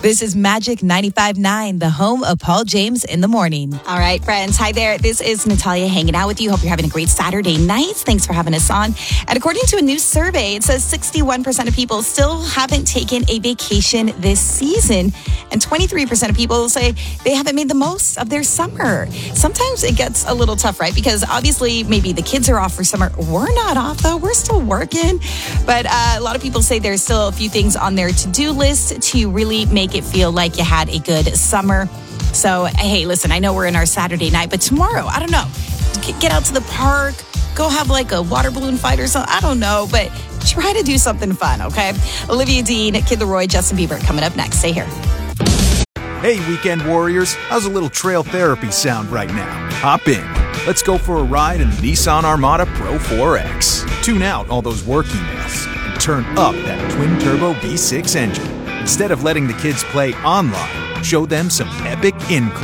This is Magic 95.9, the home of Paul James in the morning. All right, friends. Hi there. This is Natalia hanging out with you. Hope you're having a great Saturday night. Thanks for having us on. And according to a new survey, it says 61% of people still haven't taken a vacation this season. And 23% of people say they haven't made the most of their summer. Sometimes it gets a little tough, right? Because obviously maybe the kids are off for summer. We're not off, though. We're still working. But a lot of people say there's still a few things on their to-do list to really make it feel like you had a good summer. So, hey, listen, I know we're in our Saturday night, but tomorrow, I don't know, get out to the park, go have like a water balloon fight or something. I don't know, but try to do something fun, okay? Olivia Dean, Kid Laroi, Justin Bieber coming up next. Stay here. Hey, weekend warriors, how's a little trail therapy sound right now? Hop in. Let's go for a ride in the Nissan Armada Pro 4X. Tune out all those work emails and turn up that twin-turbo V6 engine. Instead of letting the kids play online, show them some epic in-car